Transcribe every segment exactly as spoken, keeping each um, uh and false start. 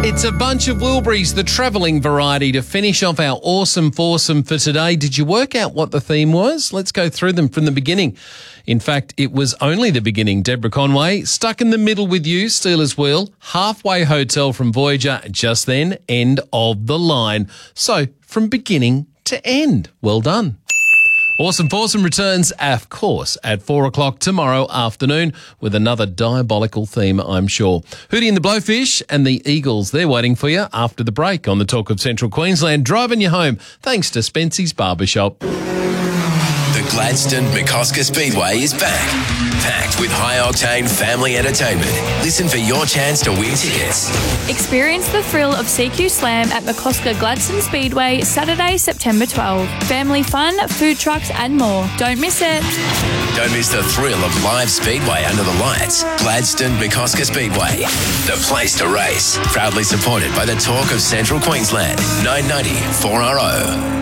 It's a bunch of Wilburys, the travelling variety, to finish off our awesome foursome for today. Did you work out what the theme was? Let's go through them from the beginning. In fact, it was only the beginning. Deborah Conway, Stuck in the Middle with You, Steelers Wheel, Halfway Hotel from Voyager, Just Then, End of the Line. So, from beginning to end. Well done. Awesome Foursome returns, of course, at four o'clock tomorrow afternoon with another diabolical theme, I'm sure. Hootie and the Blowfish and the Eagles, they're waiting for you after the break on the Talk of Central Queensland, driving you home thanks to Spency's Barbershop. The Gladstone McCosker Speedway is back, packed with high-octane family entertainment. Listen for your chance to win tickets. Experience the thrill of C Q Slam at McCosker Gladstone Speedway, Saturday, September twelfth. Family fun, food trucks and more. Don't miss it. Don't miss the thrill of live speedway under the lights. Gladstone McCosker Speedway, the place to race. Proudly supported by the Talk of Central Queensland, nine ninety four R O.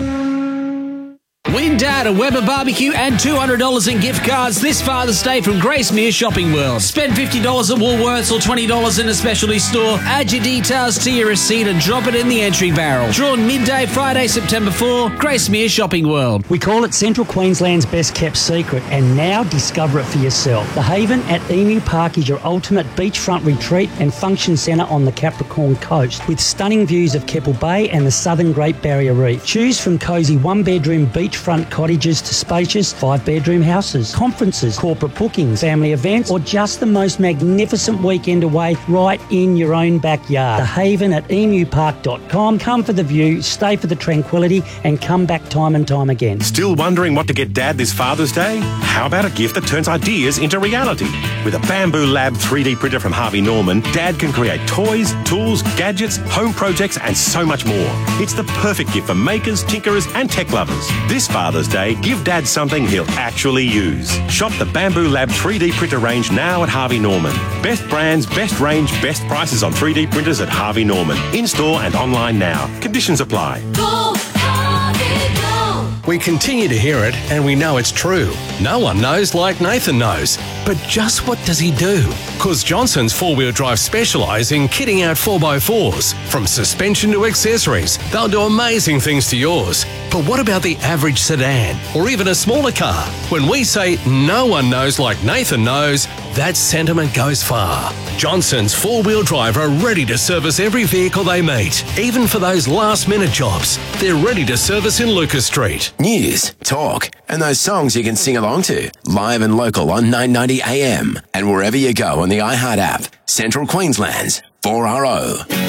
Win Dad a Weber barbecue and two hundred dollars in gift cards this Father's Day from Grace Mere Shopping World. Spend fifty dollars at Woolworths or twenty dollars in a specialty store. Add your details to your receipt and drop it in the entry barrel. Drawn midday Friday, September fourth. Grace Mere Shopping World. We call it Central Queensland's best kept secret, and now discover it for yourself. The Haven at Emu Park is your ultimate beachfront retreat and function centre on the Capricorn coast, with stunning views of Keppel Bay and the southern Great Barrier Reef. Choose from cosy one-bedroom beachfront cottages to spacious five-bedroom houses, conferences, corporate bookings, family events, or just the most magnificent weekend away right in your own backyard. The Haven at emu park dot com. Come for the view, stay for the tranquility, and come back time and time again. Still wondering what to get Dad this Father's Day? How about a gift that turns ideas into reality? With a Bamboo Lab three D printer from Harvey Norman, Dad can create toys, tools, gadgets, home projects, and so much more. It's the perfect gift for makers, tinkerers, and tech lovers. This Father's Day, give Dad something he'll actually use. Shop the Bamboo Lab three D printer range now at Harvey Norman. Best brands, best range, best prices on three D printers at Harvey Norman. In-store and online now. Conditions apply. Go, Harvey, go! We continue to hear it, and we know it's true. No one knows like Nathan knows. But just what does he do? Because Johnson's four-wheel drive specialise in kitting out four by fours. From suspension to accessories, they'll do amazing things to yours. But what about the average sedan, or even a smaller car? When we say no one knows like Nathan knows, that sentiment goes far. Johnson's four-wheel drive are ready to service every vehicle they meet, even for those last-minute jobs. They're ready to service in Lucas Street. News, talk, and those songs you can sing along to. Live and local on nine ninety A M and wherever you go on the iHeart app. Central Queensland's four R O.